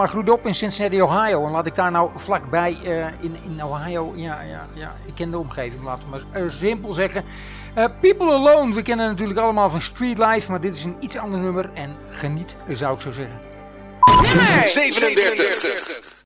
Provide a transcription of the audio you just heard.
Maar groeide op in Cincinnati, Ohio. En laat ik daar nou vlakbij in Ohio, ja, ik ken de omgeving, laten we maar simpel zeggen. People Alone, we kennen natuurlijk allemaal van Street Life, maar dit is een iets ander nummer. En geniet, zou ik zo zeggen. Nummer 37.